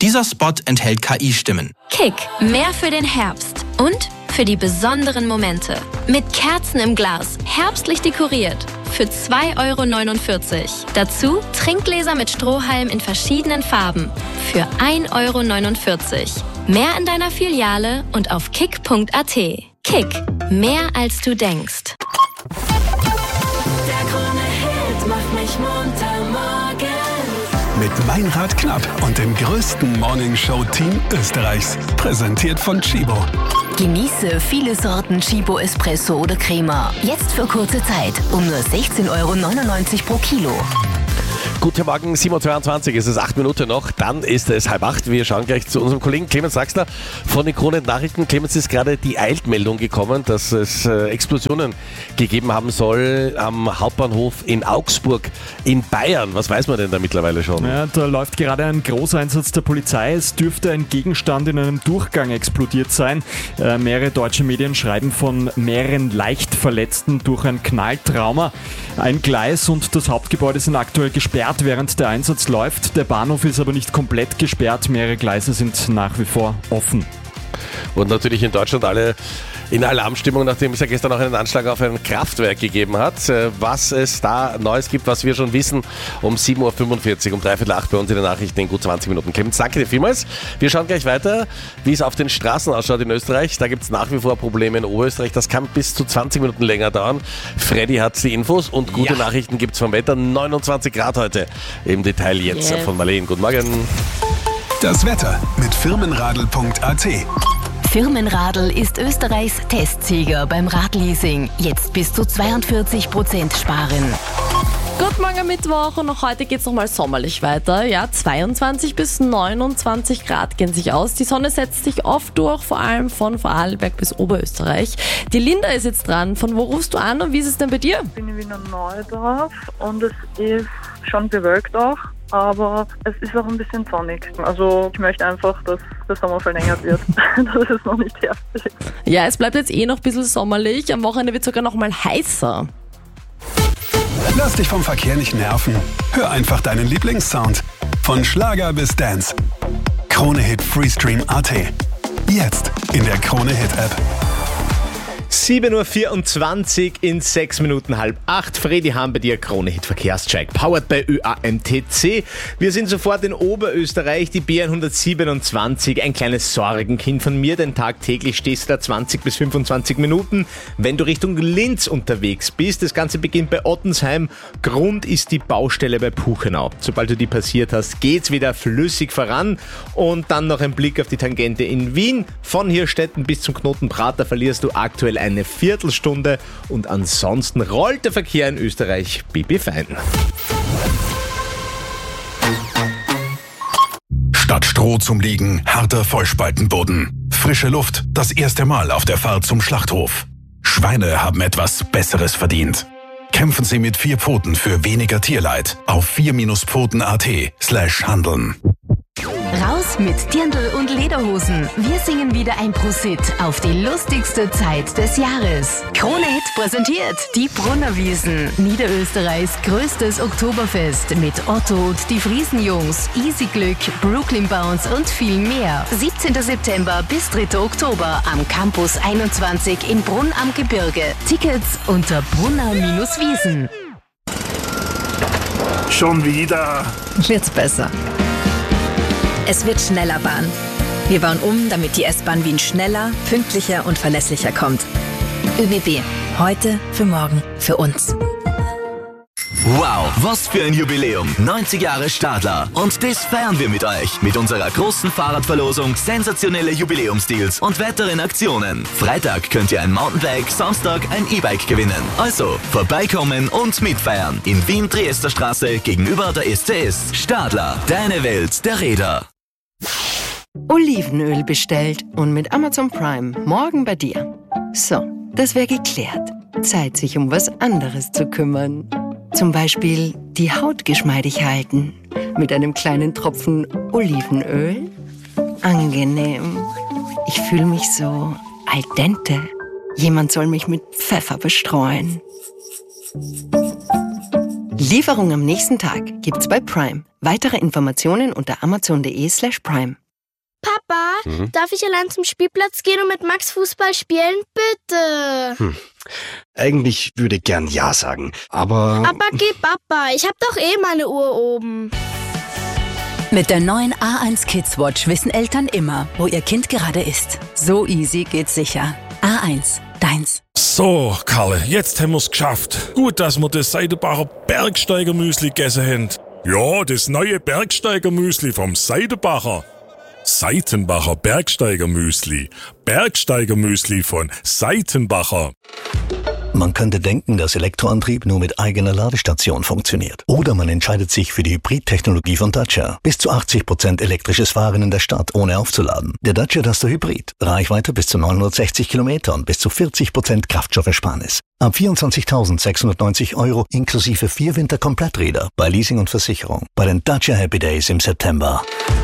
Dieser Spot enthält KI-Stimmen. Kick, mehr für den Herbst und für die besonderen Momente. Mit Kerzen im Glas, herbstlich dekoriert. Für 2,49 €. Dazu Trinkgläser mit Strohhalm in verschiedenen Farben. Für 1,49 €. Mehr in deiner Filiale und auf kick.at. Kick, mehr als du denkst. Der Krone-Hit macht mich munter morgens. Mit Meinrad Knapp und dem größten Morningshow-Team Österreichs. Präsentiert von Chibo. Genieße viele Sorten Chibo Espresso oder Crema. Jetzt für kurze Zeit um nur 16,99 € pro Kilo. Guten Morgen, 7.22 Uhr, es ist 8 Minuten noch, dann ist es 7:30. Wir schauen gleich zu unserem Kollegen Clemens Draxler von den Krone-Nachrichten. Clemens, ist gerade die Eilmeldung gekommen, dass es Explosionen gegeben haben soll am Hauptbahnhof in Augsburg in Bayern. Was weiß man denn da mittlerweile schon? Ja, da läuft gerade ein Großeinsatz der Polizei. Es dürfte ein Gegenstand in einem Durchgang explodiert sein. Mehrere deutsche Medien schreiben von mehreren leicht Verletzten durch ein Knalltrauma. Ein Gleis und das Hauptgebäude sind aktuell gesperrt, während der Einsatz läuft. Der Bahnhof ist aber nicht komplett gesperrt. Mehrere Gleise sind nach wie vor offen. Und natürlich in Deutschland alle in Alarmstimmung, nachdem es ja gestern auch einen Anschlag auf ein Kraftwerk gegeben hat. Was es da Neues gibt, was wir schon wissen, um 7.45 Uhr, um 7:45 bei uns in den Nachrichten in gut 20 Minuten. Clemens, danke dir vielmals. Wir schauen gleich weiter, wie es auf den Straßen ausschaut in Österreich. Da gibt es nach wie vor Probleme in Oberösterreich. Das kann bis zu 20 Minuten länger dauern. Freddy hat die Infos und gute Nachrichten gibt es vom Wetter. 29 Grad heute im Detail jetzt von Marleen. Guten Morgen. Das Wetter mit firmenradl.at. Firmenradl ist Österreichs Testsieger beim Radleasing. Jetzt bis zu 42% sparen. Guten Morgen am Mittwoch und auch heute geht es nochmal sommerlich weiter. Ja, 22 bis 29 Grad gehen sich aus. Die Sonne setzt sich oft durch, vor allem von Vorarlberg bis Oberösterreich. Die Linda ist jetzt dran. Von wo rufst du an und wie ist es denn bei dir? Ich bin in Wiener Neudorf und es ist schon bewölkt auch, aber es ist auch ein bisschen sonnig. Also ich möchte einfach, dass der Sommer verlängert wird, dass es noch nicht Herbst ist. Ja, es bleibt jetzt noch ein bisschen sommerlich. Am Wochenende wird es sogar noch mal heißer. Lass dich vom Verkehr nicht nerven. Hör einfach deinen Lieblingssound. Von Schlager bis Dance. Krone-Hit Freestream.at. Jetzt in der Krone-Hit-App. 7.24 Uhr in 6 Minuten 7:30. Fredi haben bei dir Krone-Hit Verkehrscheck. Powered by ÖAMTC. Wir sind sofort in Oberösterreich, die B127. Ein kleines Sorgenkind von mir, denn tagtäglich stehst du da 20 bis 25 Minuten, wenn du Richtung Linz unterwegs bist. Das Ganze beginnt bei Ottensheim. Grund ist die Baustelle bei Puchenau. Sobald du die passiert hast, geht's wieder flüssig voran. Und dann noch ein Blick auf die Tangente in Wien. Von Hirstetten bis zum Knoten Prater verlierst du aktuell eine Viertelstunde und ansonsten rollt der Verkehr in Österreich pipi-fein. Statt Stroh zum Liegen, harter Vollspaltenboden. Frische Luft, das erste Mal auf der Fahrt zum Schlachthof. Schweine haben etwas Besseres verdient. Kämpfen Sie mit 4 Pfoten für weniger Tierleid auf 4-Pfoten.at/handeln. Raus mit Dirndl und Lederhosen. Wir singen wieder ein Prosit auf die lustigste Zeit des Jahres. Krone-Hit präsentiert die Brunnerwiesen. Niederösterreichs größtes Oktoberfest mit Otto und die Friesenjungs, Easy Glück, Brooklyn Bounce und viel mehr. 17. September bis 3. Oktober am Campus 21 in Brunn am Gebirge. Tickets unter brunner-wiesen. Schon wieder. Wird's besser. Es wird schneller Bahn. Wir bauen um, damit die S-Bahn Wien schneller, pünktlicher und verlässlicher kommt. ÖBB. Heute, für morgen, für uns. Wow, was für ein Jubiläum. 90 Jahre Stadler. Und das feiern wir mit euch. Mit unserer großen Fahrradverlosung, sensationelle Jubiläumsdeals und weiteren Aktionen. Freitag könnt ihr ein Mountainbike, Samstag ein E-Bike gewinnen. Also, vorbeikommen und mitfeiern. In Wien, Triesterstraße, gegenüber der SCS. Stadler, deine Welt der Räder. Olivenöl bestellt und mit Amazon Prime morgen bei dir. So, das wäre geklärt. Zeit, sich um was anderes zu kümmern. Zum Beispiel die Haut geschmeidig halten. Mit einem kleinen Tropfen Olivenöl. Angenehm. Ich fühle mich so al dente. Jemand soll mich mit Pfeffer bestreuen. Lieferung am nächsten Tag gibt's bei Prime. Weitere Informationen unter amazon.de/prime. Papa, darf ich allein zum Spielplatz gehen und mit Max Fußball spielen? Bitte. Eigentlich würde ich gern Ja sagen, aber... Aber geh Papa, ich hab doch eh meine Uhr oben. Mit der neuen A1 Kids Watch wissen Eltern immer, wo ihr Kind gerade ist. So easy geht's sicher. A1, deins. So, Karle, jetzt haben wir's geschafft. Gut, dass wir das Seidenbacher Bergsteigermüsli gegessen haben. Ja, das neue Bergsteigermüsli vom Seidenbacher. Seitenbacher Bergsteigermüsli. Bergsteigermüsli von Seitenbacher. Man könnte denken, dass Elektroantrieb nur mit eigener Ladestation funktioniert. Oder man entscheidet sich für die Hybrid-Technologie von Dacia. Bis zu 80% elektrisches Fahren in der Stadt, ohne aufzuladen. Der Dacia Duster Hybrid. Reichweite bis zu 960 Kilometer und bis zu 40% Kraftstoffersparnis. Ab 24.690 € inklusive 4 Winterkompletträder bei Leasing und Versicherung. Bei den Dacia Happy Days im September.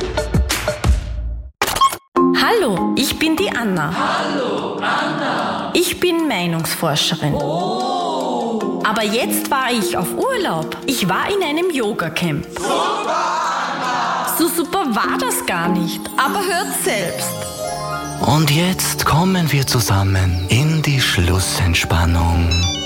Hallo, ich bin die Anna. Hallo, Anna. Ich bin Meinungsforscherin. Oh. Aber jetzt war ich auf Urlaub. Ich war in einem Yoga-Camp. Super, Anna. So super war das gar nicht. Aber hört selbst. Und jetzt kommen wir zusammen in die Schlussentspannung.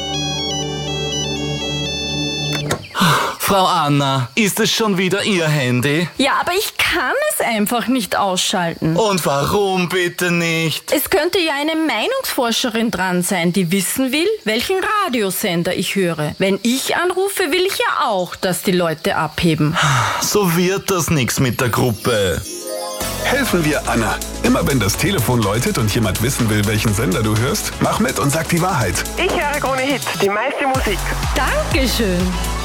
Frau Anna, ist es schon wieder Ihr Handy? Ja, aber ich kann es einfach nicht ausschalten. Und warum bitte nicht? Es könnte ja eine Meinungsforscherin dran sein, die wissen will, welchen Radiosender ich höre. Wenn ich anrufe, will ich ja auch, dass die Leute abheben. So wird das nichts mit der Gruppe. Helfen wir Anna. Immer wenn das Telefon läutet und jemand wissen will, welchen Sender du hörst, mach mit und sag die Wahrheit. Ich höre Krone Hit, die meiste Musik. Dankeschön.